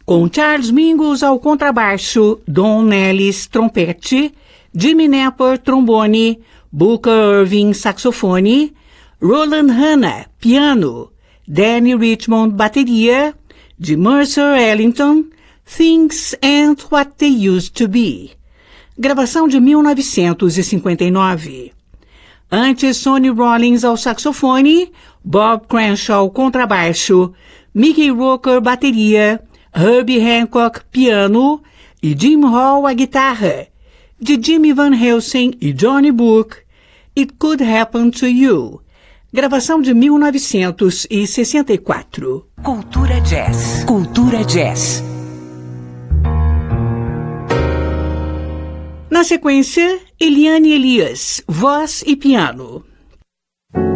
com Charles Mingus ao contrabaixo, Don Nellis, trompete, Jimmy Knapper, trombone, Booker Irving, saxofone, Roland Hanna, piano, Danny Richmond, bateria, de Mercer Ellington, Things Ain't What They Used to Be. Gravação de 1959. Antes, Sonny Rollins ao saxofone, Bob Crenshaw, contrabaixo, Mickey Rooker, bateria, Herbie Hancock, piano e Jim Hall, a guitarra, de Jimmy Van Heusen e Johnny Book, It Could Happen to You. Gravação de 1964. Cultura Jazz. Cultura Jazz. Na sequência, Eliane Elias, voz e piano.